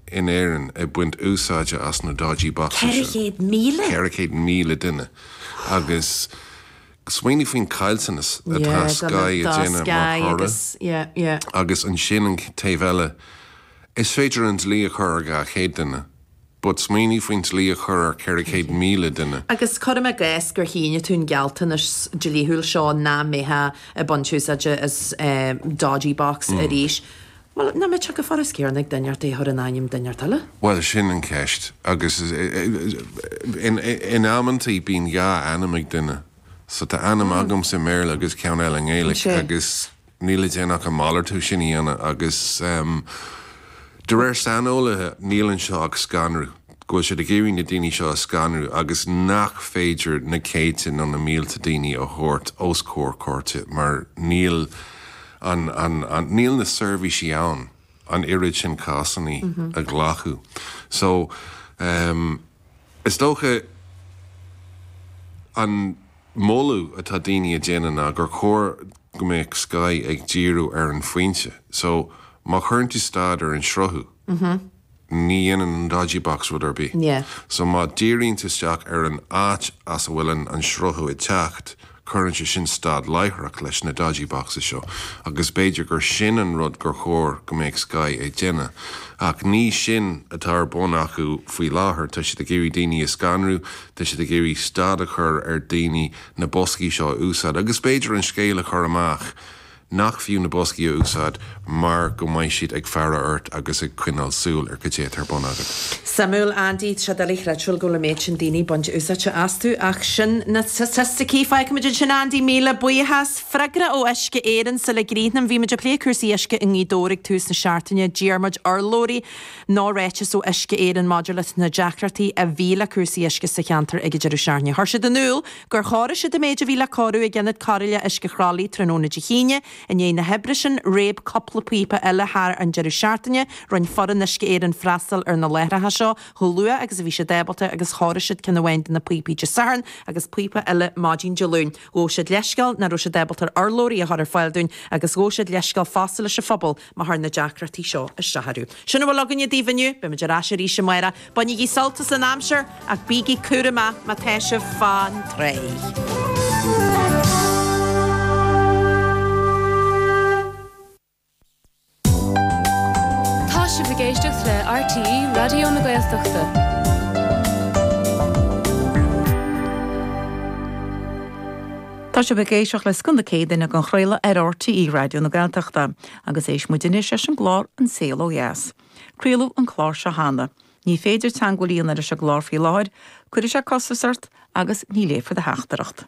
in éireann a buint úsáide as na dodgy boxes. 400,000? 400,000 duine. Agus smaoinní faoin cailsannas atá Sky a déine mar chora. Agus an sin an taobh is féidir an tlí a chur ga chéad duine. But smaoinní faoin tlí a chur 400,000 duine. Agus chum a gais gur híine tún gealtan as Jilíhúil seo ná méthe a bunchúsaide as dodgy box a ríis. Well, na me go far céarnig daineart é thur an aim daineartala? Well, sin an ceist. Agus in ammantaí bín ga animig duine. So tá anam agam sa méil agus ceann eile an éalaigh agus níla déanach a málar tú sin íana agus de réir sanolaithe nílann seo ag scanrú. Go sé de géirí na daoine seo a scanrú agus nach féidir na céitin an na mílta daoine ó thuirt os cóirte mar níl níl na servicí ann an irid sin cásannaí a ghlachu. So is dócha an mólu atá daoine a déanana gur chóir go mbeadh Sky ag díriú ar an foiointe. So má chuirntí stad ar an srothu, ní dhéanaan an dodgy box rud ar bí. So má díríontas ar an áit as a bhfuil an srothu i teacht, chuirn sin stad leithreach leis na dodgy boxes seo. Agus beidir gur sin an rud gur chóir go mbeadh Sky ag déanana. Ach ní sin atá ar bon acu faoi láthair, tá si de géirí daoine a scanrú, tá si de géirí stad a chur ar daoine na boscaí seo úsáid. Agus beidir an scéal a chur amach nach fiú na boscaí a úsáid mar go mbeidh siad ag fearra ort agus ag cuinál súil ar go dté tar bon agad. Samuel Andy se dalich ritual go le méid sin daoine bunch úsáide astú ach sin na statisticí feicimiid sin Andy míle buíhas freigra ó eisce éan sa le grítnam bhí meid a plécursaí eisce in ídóric tús na seaartaine díarmid arlórí ná réitis ó eisce éan modulat na deachtartaí a bhíle cursaí eisce sa cheantar ag idir seaarne. Thir si denúil gur cháir si de méid a bhíle choú a gannad cáile eisce chrálaí tróna de chéine in é na hebrisin réib coppla pípa eile thar an deirú seaartaine roinn foran eisce éan freistal ar na léirethe seo thulua agus a bhí sé débalta agus cháir siad cinna bhaint na pípi de saran agus pípa eile mádín dealún. Ó siad leiscail na ro sé débaltar arlórí a thar fáilún agus ó siad leiscail fásta leis a phobal má thar na deachratí seo is seaharú. Sinna bhfuil aganne díomhaniu be meidir rá sé rí sem mara banni í saltas an amsir ach bíigi cuarama má teise fan tré. Tá sé bhgéisteach le RTE Radio na Gaeltachta. Tá sé bhgéisteach le scunda cédaine an chraile ar RTE Radio na Gaeltachta agus éis muidirine sé an glár an saoil ó gheas. Críalú an chlár se hána. Ní féidir teangolíon ar se glár fí láir, chuir se cosasart agus ní léfar de heachtareacht.